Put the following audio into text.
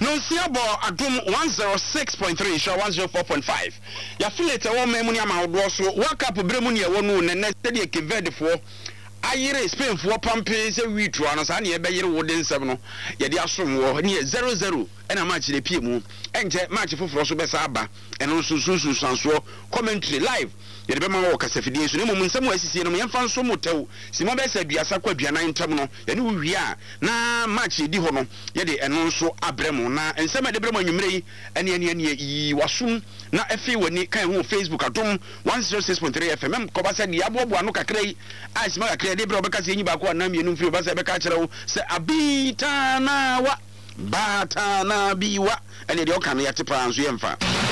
No siabo adum 106.3 show 104.5. Ya affiliate wo memu ni ama hodo so waka po bremu ni e wonu nene steady keved fo ayire Spain fo pampe se witru ano sa na ye beyire wo de nsem no ye de asom wo ni 00 ena match de pie mu enje match foforo so be sa aba eno susu sanso commentary live ye de be ma wo kasafidie so ne mum nsem asisi no yemfa nso motew simo be sa duasa kwa duana ntam no ye ne wi a na match di ho no ye de eno nso abremu na nsem de bremu anwumre yi ene yi wasum na efe wani kan ho Facebook adom 106.3 FM ko ba se de abobo anu kakra yi a sima kakra de bre obeka se nyi ba ko anam yenu mfi ba se beka kire wo se abita na wa bata na biwa ene de o kan ya tepa anso yemfa